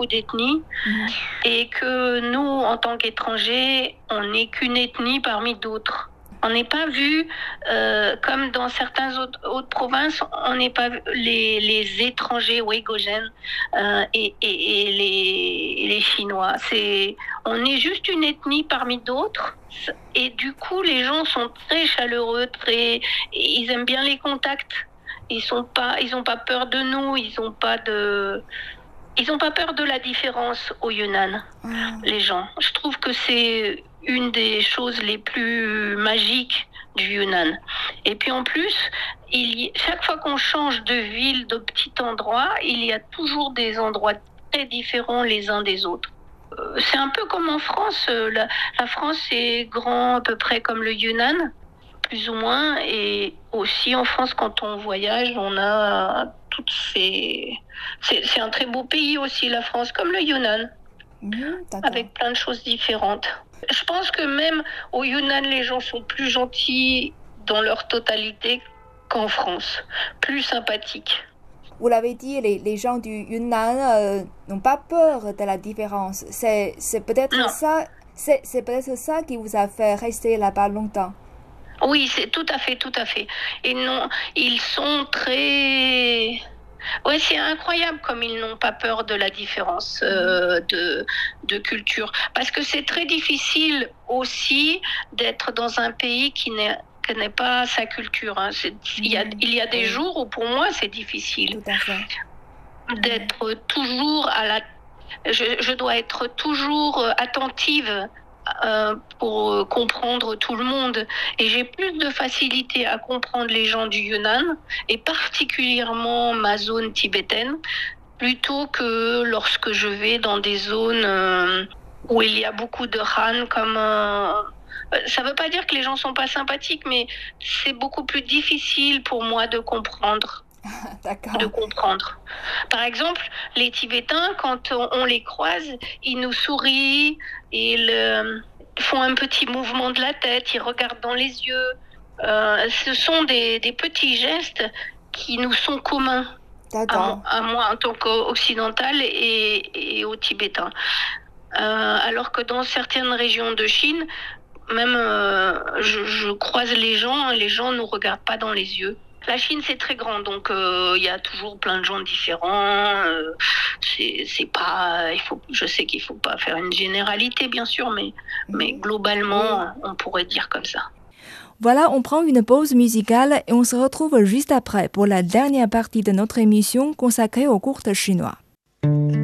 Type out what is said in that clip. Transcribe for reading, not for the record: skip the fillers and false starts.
beaucoup d'ethnies et que nous, en tant qu'étrangers, on n'est qu'une ethnie parmi d'autres. On n'est pas vu, comme dans certaines autres provinces, on n'est pas vu, les étrangers ouïghouriens et les Chinois. On est juste une ethnie parmi d'autres. Et du coup, les gens sont très chaleureux, ils aiment bien les contacts. Ils ont pas peur de nous, ils ont pas peur de la différence au Yunnan, les gens. Je trouve que c'est une des choses les plus magiques du Yunnan. Et puis en plus, chaque fois qu'on change de ville, de petit endroit, il y a toujours des endroits très différents les uns des autres. C'est un peu comme en France. La France est grand à peu près comme le Yunnan, plus ou moins. Et aussi en France, quand on voyage, on a toutes ces... C'est un très beau pays aussi, la France, comme le Yunnan, avec plein de choses différentes. Je pense que même au Yunnan, les gens sont plus gentils dans leur totalité qu'en France, plus sympathiques. Vous l'avez dit, les gens du Yunnan n'ont pas peur de la différence. C'est peut-être ça. C'est peut-être ça qui vous a fait rester là-bas longtemps. Oui, c'est tout à fait. Et non, ils sont très... Ouais, c'est incroyable comme ils n'ont pas peur de la différence de culture. Parce que c'est très difficile aussi d'être dans un pays qui n'est pas sa culture. Hein. Il y a des jours où pour moi c'est difficile d'être toujours je dois être toujours attentive pour comprendre tout le monde. Et j'ai plus de facilité à comprendre les gens du Yunnan, et particulièrement ma zone tibétaine, plutôt que lorsque je vais dans des zones où il y a beaucoup de Han, comme... ça ne veut pas dire que les gens ne sont pas sympathiques, mais c'est beaucoup plus difficile pour moi de comprendre. Par exemple, les Tibétains, quand on les croise, ils nous sourient, ils font un petit mouvement de la tête, ils regardent dans les yeux. Ce sont des petits gestes qui nous sont communs, à moi en tant qu'occidental et aux Tibétains. Alors que dans certaines régions de Chine, même je croise les gens ne nous regardent pas dans les yeux. La Chine, c'est très grand, donc il y a toujours plein de gens différents. C'est pas, je sais qu'il faut pas faire une généralité, bien sûr, mais globalement, on pourrait dire comme ça. Voilà, on prend une pause musicale et on se retrouve juste après pour la dernière partie de notre émission consacrée aux cours chinois.